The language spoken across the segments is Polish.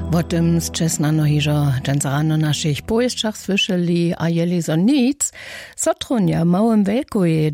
O tym zczesnano hižo dżęs rano naszych pojeźdźach słyszeli, a jeli so nic. Sotronia małym welku je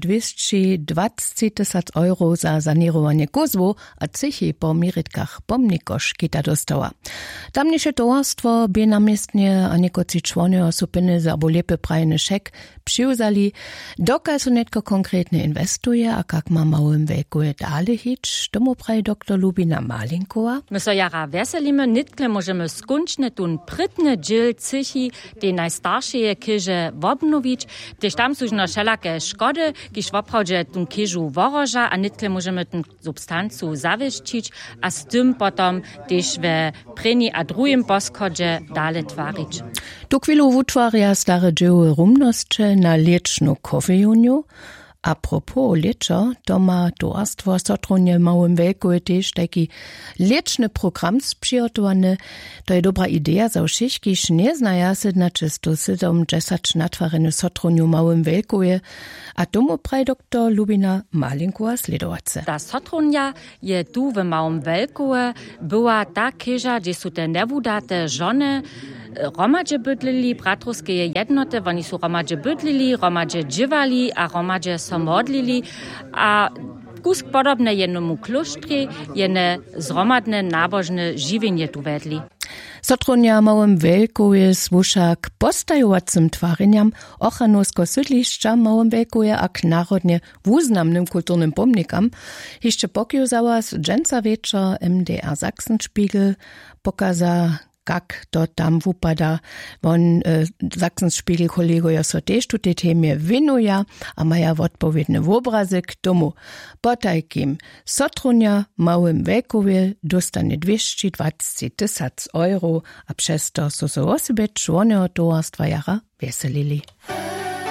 220 000 euro za sanirowanie kozłu, a cychy po mirytkach pomnikosz kita dostała. Tamniejsze towarstwo by namiestnie a niekoci człony osupiny za bolepy prajny szek przyuzali, dokaj so netko konkretnie inwestuje, a jak ma małym welku je dalej hić, tomu praj dr Lubina Malinkowa. My so jara weselimy, nitkle możemy skończny tun prytny dziel cychi, tej najstarszej kyże obnowić, też tam są no wszelakie szkody, kiż w obchodzie tun kyżu woroża, a nitkle możemy tun substancu zawieszczyć, a z tym potom też we preni a drugim poschodzie dalej twarić. Tu chwilu wutwarja stare dzieły rumnosće na lieczną kofejuniu. A propos lecza, to ma towarstwo Sotronie małym welku też taki lieczny program sprzygotowany. To je dobra idea za wszystkich, kiż nie znaja się na czysto 70 natwareny Sotroniu małym welku, a tomu praj dr Lubina Malinkowa sledowace. Ta Sotronia je tu w małym welku była ta kyża, gdzie są te niewudate żony, romadže bydlili, bratrowskie jednoty, oni są romadže bydlili, romadže dżywali, a romadže so modlili, a kusk podobne jednomu kloštri, jene zromadne nabožne živenje tu vedli. Sotronia małym welku je słuszak postajowacym twarzeniam ochranosko sydliszcza małym welku je ak narodnie wuznamnym kulturnym pomnikam. Jeszcze pokiju załas dżęca wiecza MDR Sachsenspiegel pokaza jak to tam wupada, on Sachsenspiegel kolegoja so też tu te temie winuja, a maja odpowiedny obrazy k tomu. Potajkim Sotronia małym welkowie dostanie 220 000 euro, a przez to so osobie członego towarstwa jara weselili.